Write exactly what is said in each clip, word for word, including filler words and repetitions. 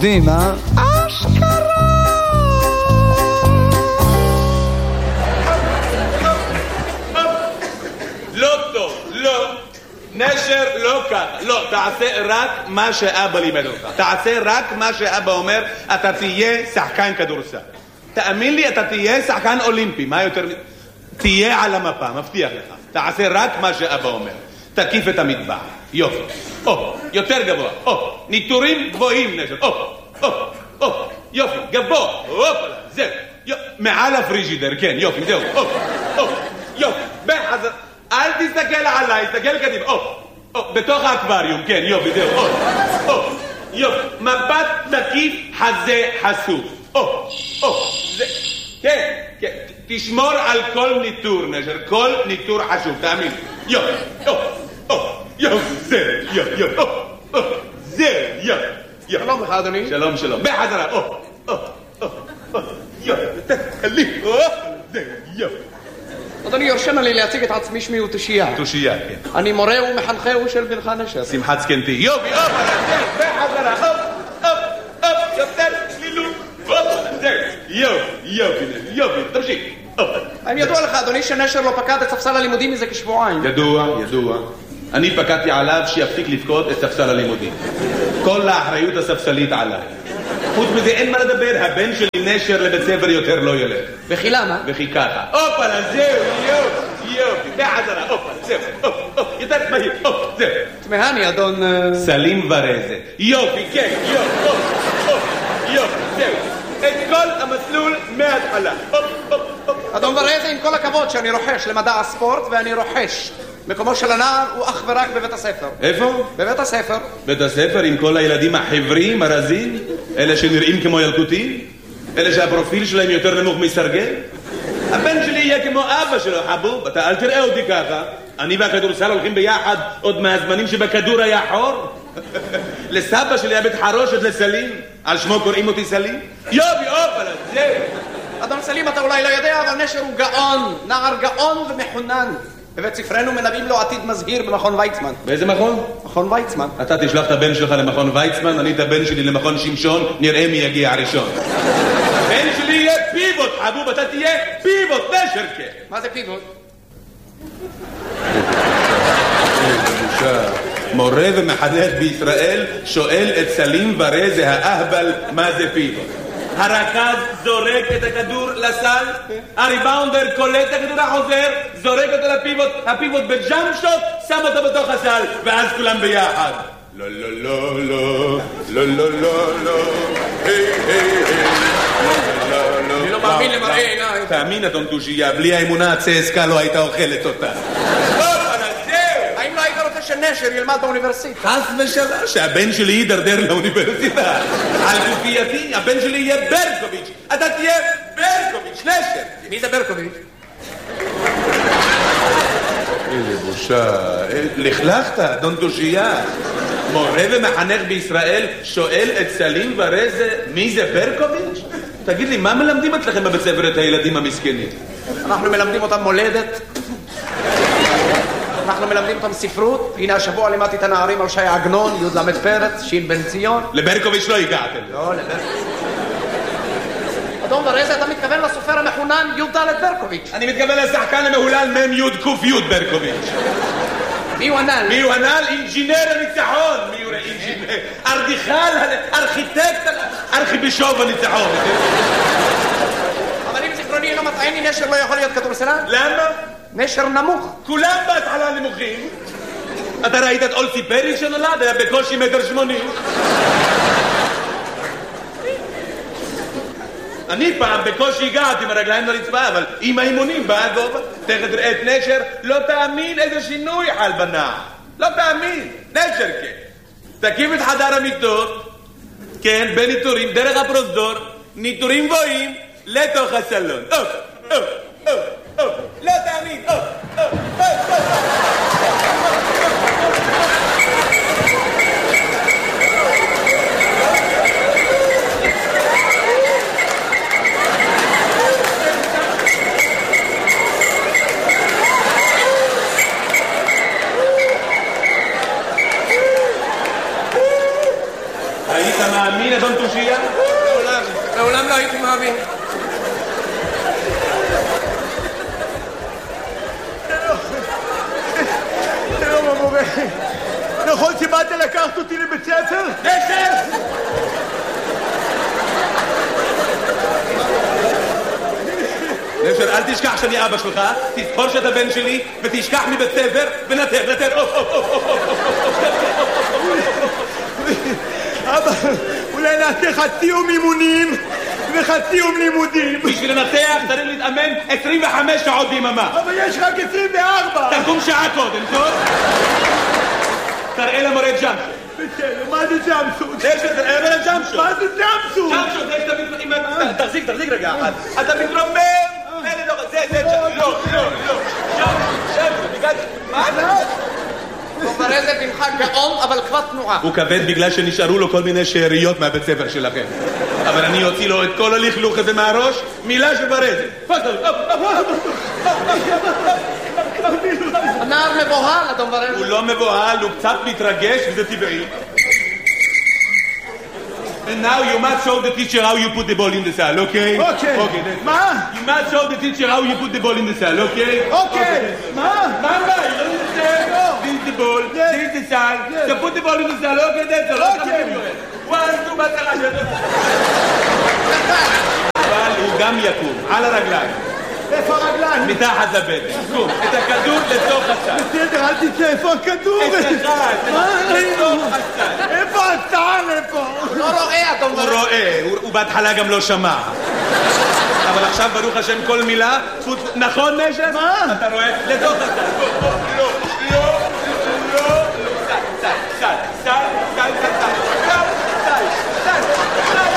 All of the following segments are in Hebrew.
עובדים, אה? אשכרה! לא טוב, לא. נשר לא ככה. לא, תעשה רק מה שאבא לימד אותך. תעשה רק מה שאבא אומר, אתה תהיה שחקן כדורסל. תאמין לי, אתה תהיה שחקן אולימפי. מה יותר... תהיה על המפה, מבטיח לך. תעשה רק מה שאבא אומר. תקיף את המטבח. יופי. או, יותר גבוה. או, ניטורים גבוהים, נשר. או, או, או, יופי, גבוה. אופלה, זהו. יופי. מעל הפריג'ידר, כן, יופי, זהו. או, או, יופי. בחזר. אל תסתכל עליי, תסתכל קדימה. או, או, בתוך האקווריום, כן, יופי, זהו. או, או, יופי. מבט תקיף, חזה חשוף. או, או, זה... כן, כן. תשמור על כל ניטור, נשר. כל ניטור חשוב, תאמין. יופי, או, או, יופי, זה, יופי, יופי, או, או, זה, יופי. שלום לך, אדוני. שלום, שלום. בחזרה, או, או, או, או, יופי, תקליף, או, זה, יופי. אדוני, יורשנה לי להציג את עצמי, שמי הוא תושייה. תושייה, כן. אני מורה ומחנכהו של בנך נשר. שמחת זקנתי. יופי, אופ, בחזרה, אופ, אופ, אופ, יותר צלילות, אופ, זה, יופי, יופי, יופי, תמשיך. האם ידוע לך, אדוני, שנשר לא פקד את ספסל הלימודים מזה כשבועיים? ידוע, ידוע. אני פקדתי עליו שיפסיק לפקוד את ספסל הלימודים. כל האחריות הספסלית עליי. חוץ מזה אין מה לדבר, הבן שלי נשר לבית ספר יותר לא ילך. וכי למה? וכי ככה. אופלה, זהו, יופי, יופי, בחזרה, אופלה, זהו, אופ, אופ, יותר מהיר, אופ, זהו. תמהני, אדון... סלים ורזה. יופי, כן, יופי, אופ, אופ, יופי, זהו. את כל המסלול מההתחלה. אופ, אופ, אופ. אדון ורזה, עם כל הכבוד שאני רוחש למדע הספורט, ואני רוחש. מקומו של הנער הוא אך ורק בבית הספר. איפה? בבית הספר. בית הספר עם כל הילדים החברים, הרזים? אלה שנראים כמו ילקוטים? אלה שהפרופיל שלהם יותר נמוך מסרגל? הבן שלי יהיה כמו אבא שלו, חבוב. אתה אל תראה אותי ככה. אני והכדורסל הולכים ביחד עוד מהזמנים שבכדור היה חור. לסבא שלי היה בית חרושת לסלים. על שמו קוראים אותי סלים? יובי, אופלה, זהו. אדון סלים, אתה אולי לא יודע, אבל נשר הוא גאון. נער גאון ומחונן. בבית ספרנו מנבאים לו עתיד מזהיר במכון ויצמן. באיזה מכון? מכון ויצמן. אתה תשלח את הבן שלך למכון ויצמן, אני את הבן שלי למכון שמשון, נראה מי יגיע ראשון. הבן שלי יהיה פיבוט, חבוב, אתה תהיה פיבוט, נשרקה. מה זה פיבוט? מורה ומחנך בישראל שואל את סלים ורזה האהבל מה זה פיבוט. הרכז זורק את הכדור לסל, הריבאונדר קולט את הכדור החוזר, זורק אותו לפיבוט, הפיבוט בג'אמפ שוט, שם אותו בתוך הסל, ואז כולם ביחד. לא, לא, לא, לא, לא, לא, לא, לא, היי, היי, היי, לא, לא, אני לא מאמין למראה עיניי. תאמין, אדון תושייה, בלי האמונה הצסקה לא הייתה אוכלת אותה. האם לא היית רוצה שנשר ילמד באוניברסיטה? חס ושלום, שהבן שלי יידרדר לאוניברסיטה. על גופייתי, הבן שלי יהיה ברקוביץ'. אתה תהיה ברקוביץ', נשר. מי זה ברקוביץ'? איזה בושה. לכלכת, אדון תושייה. מורה ומחנך בישראל שואל את סלים ורזה מי זה ברקוביץ'? תגיד לי, מה מלמדים אצלכם בבית ספר את הילדים המסכנים? אנחנו מלמדים אותם מולדת. אנחנו מלמדים אותם ספרות. הנה השבוע לימדתי את הנערים על שי עגנון, י' למד פרץ, שיל בן ציון. לברקוביץ' לא הגעתם. לא, לברקוביץ'. אדון ורזה, אתה מתכוון לסופר המחונן י' ד' ברקוביץ'. אני מתכוון לשחקן המהולל מ' י' ק' י' ברקוביץ'. מי הוא הנ"ל? מי הוא הנ"ל? אינג'ינר הניצחון. מי הוא אינג'ינר? ארדיכל, ארכיטקט, ארכיבישוף הניצחון. אבל אם זיכרוני לא מטעני, נשר לא יכול להיות כדורסלן? למה? נשר נמוך. כולם בהתחלה נמוכים. אתה ראית את אולסי פרי שנולד? היה בקושי מטר שמונים. אני פעם בקושי הגעתי עם הרגליים לרצפה, אבל עם האימונים בא הגובה. תכף תראה את נשר, לא תאמין איזה שינוי חל בנער. לא תאמין, נשר כן. תקיף את חדר המיטות, כן, בניטורים, דרך הפרוזדור, ניטורים גבוהים, לתוך הסלון. אוף, אוף, אוף, אוף, לא תאמין, אוף, אוף, אוף, אוף. היית מאמין, אדון תושייה? לעולם, לעולם לא הייתי מאמין. שלום המורה, נכון שבאת לקחת אותי לבית ספר? נשר! נשר, אל תשכח שאני אבא שלך, תזכור שאתה בן שלי, ותשכח מבית ספר, ונתר, נתר, אבא, אולי נעשה חצי יום אימונים וחצי יום לימודים. בשביל לנתח צריך להתאמן עשרים וחמש שעות ביממה. אבל יש רק עשרים וארבע. תקום שעה קודם, טוב? תראה למורה ג'אמפשוט. בסדר, מה זה ג'אמפשוט? תראה למורה ג'אמפשוט. מה זה ג'אמפשוט? ג'אמפשוט, זה שאתה מתרומם. תחזיק, תחזיק רגע אחד. אתה מתרומם. זה, זה, לא, לא, לא. ג'אמפשוט, הגעתי. מה? דובר זה בנך גאון, אבל כבר תנועה. הוא כבד בגלל שנשארו לו כל מיני שאריות מהבית ספר שלכם. אבל אני אוציא לו את כל הלכלוך הזה מהראש, מילה של ברזל. פסל. הנער מבוהל, אדון ברזל. הוא לא מבוהל, הוא קצת מתרגש, וזה טבעי. And now you must show the teacher how you put the ball in the cell, okay? Okay. Okay. מה? You must show the teacher how you put the ball in the cell, okay? Okay. מה? מה מה? You don't understand? This is the ball, Yes. this is the cell. Yes. So put the ball in the cell, okay? That's all. Okay. One, two, בצרה שלו. אבל הוא גם יקום, על הרגליים. איפה הרגליים? מתחת לבטן. קום, את הכדור לתוך הסל. בסדר, אל תצא, איפה הכדור? את אחד, מה? לתוך הסל. איפה הסל? איפה? הוא לא רואה, אדון הוא ברזל. רואה, הוא הוא בהתחלה גם לא שמע. אבל עכשיו ברוך השם כל מילה, נכון נשר? מה? אתה רואה? לתוך הסל. לא, לא, לא, לא, לא, סל, סל, סל, סל, סל, סל, סל, סל, סל,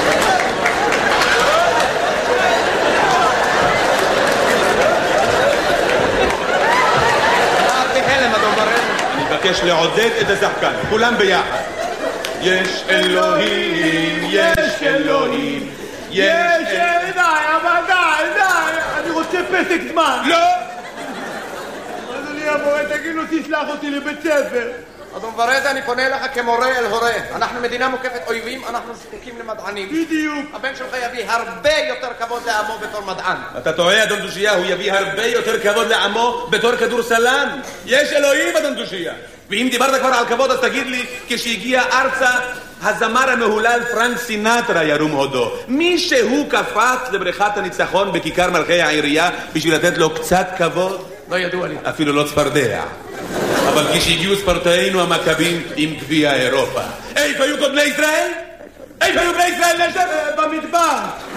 בהלם, אדון ברזל. אני מבקש לעודד את השחקן, כולם ביחד. יש אלוהים, יש אלוהים, יש יש, אלוהים. די, אבל די, די. אני רוצה פסק זמן. לא! אדוני המורה, תגיד לו, תשלח אותי לבית ספר. אדון ברזל, אני פונה אליך כמורה אל הורה. אנחנו מדינה מוקפת אויבים, אנחנו זקוקים למדענים. בדיוק. הבן שלך יביא הרבה יותר כבוד לעמו בתור מדען. אתה טועה, אדון תושייה, הוא יביא הרבה יותר כבוד לעמו בתור כדורסלן. יש אלוהים, אדון תושייה. ואם דיברת כבר על כבוד, אז תגיד לי, כשהגיע ארצה, הזמר המהולל פרנק סינטרה ירום הודו. מי שהוא קפץ לבריכת הניצחון בכיכר מלכי העירייה בשביל לתת לו קצת כבוד? לא ידוע לי. אפילו לא צפרדע. אבל כשהגיעו ספורטאינו המכבים עם גביע אירופה. איפה היו כל בני ישראל? איפה היו בני ישראל נשר? במדבר.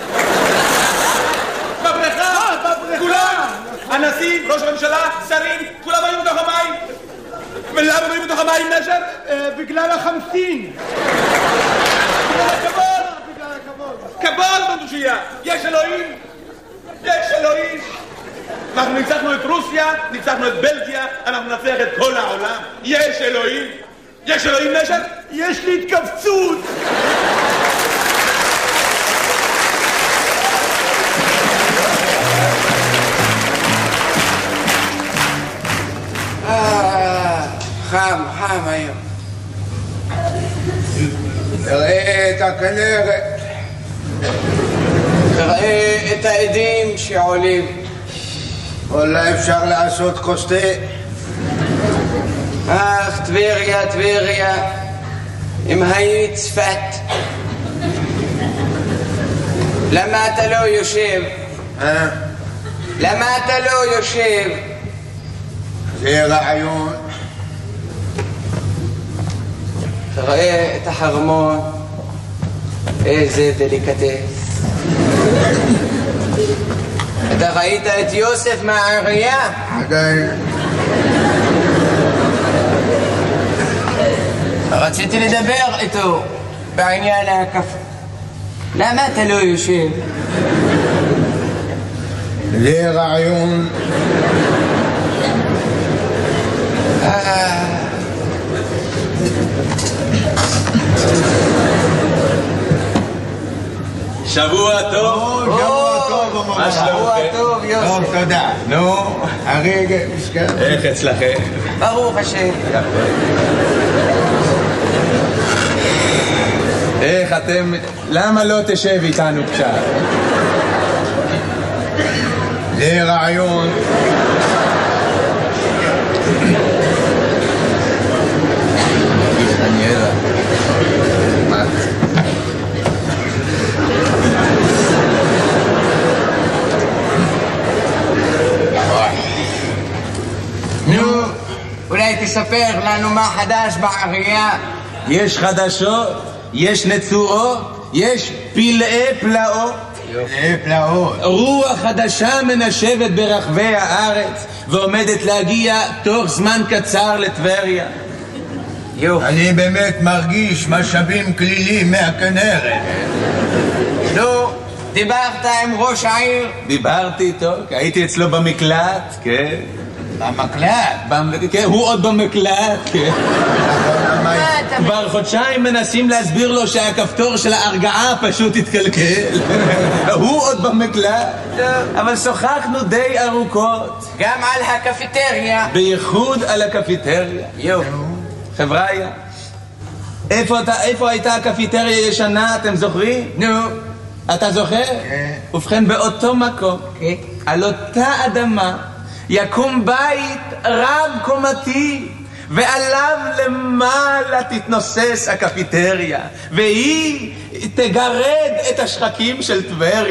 בבריכה? בבריכה. כולם? הנשיא, ראש הממשלה, שרים, כולם היו בתוך המים. ולמה היו בתוך המים נשר? בגלל החמסין. בגלל הכבוד. בגלל הכבוד. כבוד בנתושייה. יש אלוהים. יש אלוהים. אנחנו ניצחנו את רוסיה, ניצחנו את בלגיה, אנחנו נצליח את כל העולם. יש אלוהים. יש אלוהים נשר? יש לי התכווצות. חם, חם היום. תראה את הכנרת. תראה את העדים שעולים. אולי אפשר לעשות כוס תה. אך, טבריה, טבריה, אם היית צפת. למה אתה לא יושב? אה? למה אתה לא יושב? זה רעיון. תראה את החרמון, איזה דליקטס. אתה ראית את יוסף מהעירייה? עדיין. רציתי לדבר איתו בעניין הקפה. למה אתה לא יושב? זה רעיון. שבוע טוב. שבוע טוב, מה שלומכם? שבוע טוב, יוסף. טוב, תודה. נו, הרגע, מסכן. איך אצלכם? ברוך השם. איך אתם... למה לא תשב איתנו קצת? זה רעיון. דניאלה. מה? נו, אולי תספר לנו מה חדש בעירייה. יש חדשות, יש נצורות, יש פלאי פלאות. פלאי פלאות. רוח חדשה מנשבת ברחבי הארץ ועומדת להגיע תוך זמן קצר לטבריה. אני באמת מרגיש משאבים כלילים מהכנרת. נו, דיברת עם ראש העיר? דיברתי איתו, הייתי אצלו במקלט, כן. במקלט? כן, הוא עוד במקלט, כן. מה אתה... כבר חודשיים מנסים להסביר לו שהכפתור של ההרגעה פשוט התקלקל. הוא עוד במקלט, אבל שוחחנו די ארוכות. גם על הקפיטריה. בייחוד על הקפיטריה. יו. חבריה, איפה, אתה, איפה הייתה הקפיטריה ישנה, אתם זוכרים? נו. אתה זוכר? כן. ובכן, באותו מקום, כן. על אותה אדמה, יקום בית רב קומתי, ועליו למעלה תתנוסס הקפיטריה, והיא תגרד את השחקים של טבריה.